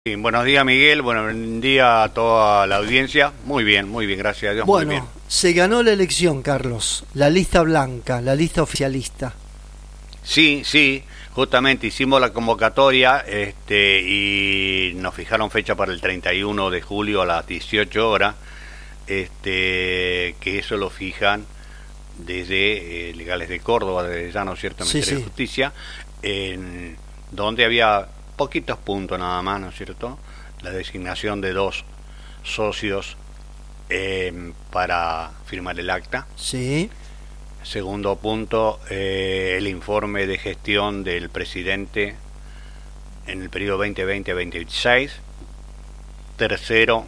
Sí, buenos días, Miguel. Buen día a toda la audiencia. Muy bien, gracias a Dios. Muy bien. Bueno, se ganó la elección, Carlos. La lista blanca, la lista oficialista. Sí, justamente hicimos la convocatoria y nos fijaron fecha para el 31 de julio a las 18 horas, que eso lo fijan desde Legales de Córdoba, desde ya, ¿no es cierto?, Ministerio de Justicia, en donde había poquitos puntos nada más, ¿no es cierto? La designación de 2 socios para firmar el acta. Sí. Segundo punto, el informe de gestión del presidente en el periodo 2020-2026. Tercero,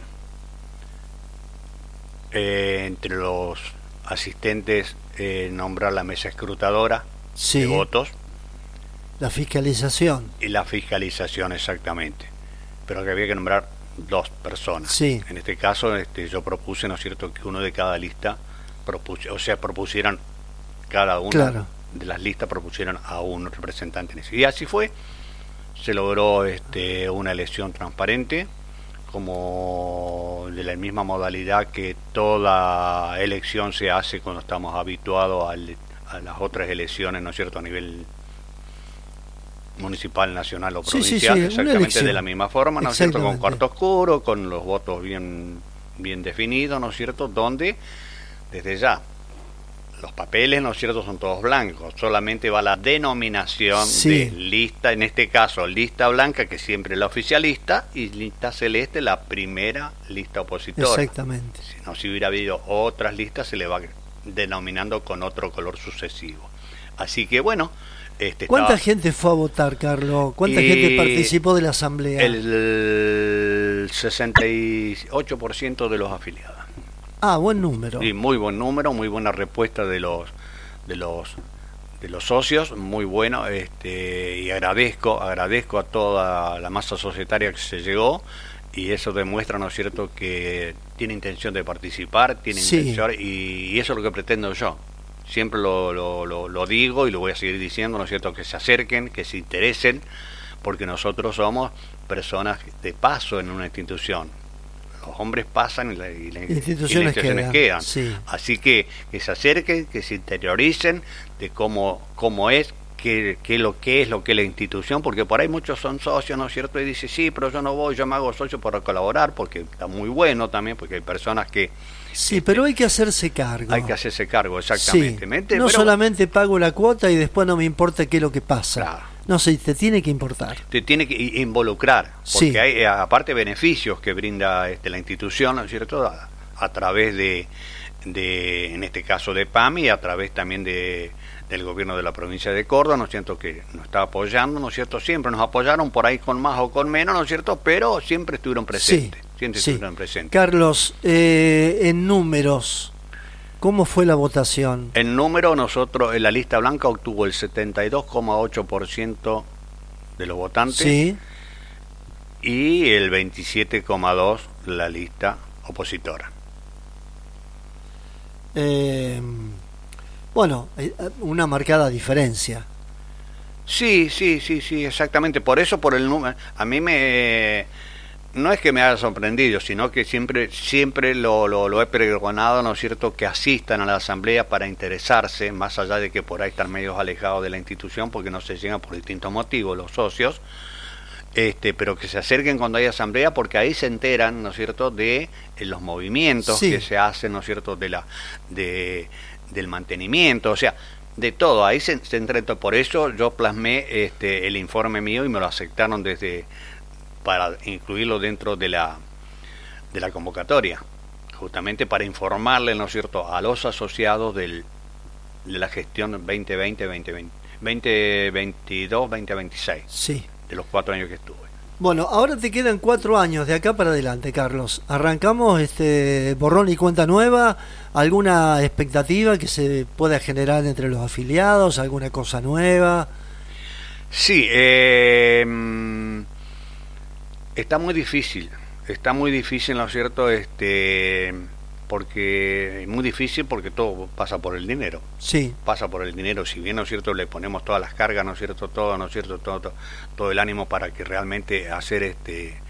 entre los asistentes, nombrar la mesa escrutadora de votos. La fiscalización. Y la fiscalización, exactamente. Pero que había que nombrar 2 personas. Sí. En este caso, yo propuse, ¿no es cierto?, que uno de cada lista propusieran cada una de las listas propusieran a un representante. Y así fue. Se logró una elección transparente, como de la misma modalidad que toda elección se hace cuando estamos habituados a las otras elecciones, ¿no es cierto?, a nivel municipal, nacional o provincial, exactamente de la misma forma, ¿no es cierto?, con cuarto oscuro, con los votos bien definidos, ¿no es cierto?, donde desde ya los papeles, ¿no es cierto?, son todos blancos, solamente va la denominación de lista, en este caso lista blanca, que siempre es la oficialista, y lista celeste, la primera lista opositora. Exactamente. Si hubiera habido otras listas, se le va denominando con otro color sucesivo. Así que bueno, ¿cuánta gente fue a votar, Carlos? ¿Cuánta gente participó de la asamblea? El 68% de los afiliados. Ah, buen número. Sí, muy buen número, muy buena respuesta de los socios, muy bueno, y agradezco a toda la masa societaria que se llegó, y eso demuestra, ¿no es cierto?, que tiene intención de participar, tiene intención, y eso es lo que pretendo yo. Siempre lo digo y lo voy a seguir diciendo, ¿no es cierto?, que se acerquen, que se interesen, porque nosotros somos personas de paso en una institución. Los hombres pasan y las instituciones quedan. Sí. Así que se acerquen, que se interioricen de cómo es, qué es lo que es la institución, porque por ahí muchos son socios, ¿no es cierto?, y dicen, sí, pero yo no voy, yo me hago socio para colaborar, porque está muy bueno también, porque hay personas que... Sí, pero hay que hacerse cargo. Hay que hacerse cargo, exactamente. Sí. No solamente pago la cuota y después no me importa qué es lo que pasa. Claro. No sé, te tiene que importar. Te tiene que involucrar, porque hay, aparte, beneficios que brinda la institución, ¿no es cierto?, a través de, en este caso, de PAMI, y a través también del gobierno de la provincia de Córdoba, ¿no es cierto?, que nos está apoyando, ¿no es cierto?, siempre nos apoyaron, por ahí con más o con menos, ¿no es cierto?, pero siempre estuvieron presentes. Estuvieron presentes. Carlos, en números, ¿cómo fue la votación? En número, nosotros en la lista blanca obtuvo el 72,8% de los votantes, y el 27,2% la lista opositora. Bueno, una marcada diferencia. Sí, exactamente. Por eso, por el número, a mí no es que me haya sorprendido, sino que siempre lo he pregonado, ¿no es cierto?, que asistan a la asamblea para interesarse, más allá de que por ahí están medios alejados de la institución porque no se llegan por distintos motivos los socios, pero que se acerquen cuando hay asamblea, porque ahí se enteran, ¿no es cierto?, de los movimientos que se hacen, ¿no es cierto?, del mantenimiento, o sea, de todo, ahí se entera. Por eso yo plasmé el informe mío y me lo aceptaron para incluirlo dentro de la convocatoria, justamente para informarle, ¿no es cierto?, a los asociados de la gestión 2022-2026, de los 4 años que estuve. Bueno, ahora te quedan 4 años de acá para adelante, Carlos. Arrancamos borrón y cuenta nueva. ¿Alguna expectativa que se pueda generar entre los afiliados? ¿Alguna cosa nueva? Sí, está muy difícil, ¿no es cierto?, porque es muy difícil, porque todo pasa por el dinero. Pasa por el dinero, si bien, ¿no es cierto?, le ponemos todas las cargas, ¿no es cierto?, todo el ánimo para que realmente hacer